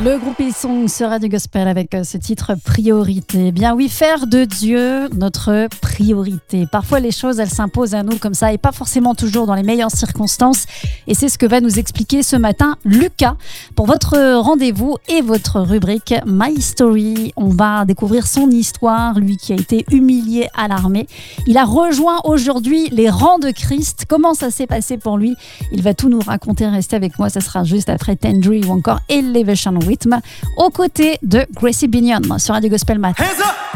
Le groupe Hillsong sera du gospel avec ce titre Priorité. Bien oui, faire de Dieu notre priorité. Parfois les choses elles s'imposent à nous comme ça et pas forcément toujours dans les meilleures circonstances. Et c'est ce que va nous expliquer ce matin Lucas pour votre rendez-vous et votre rubrique My Story. On va découvrir son histoire, lui qui a été humilié à l'armée. Il a rejoint aujourd'hui les rangs de Christ. Comment ça s'est passé pour lui? Il va tout nous raconter. Restez avec moi, ça sera juste après Tendry ou encore Elevation Rhythm, aux côtés de Gracie Binion sur Radio Gospel Matin.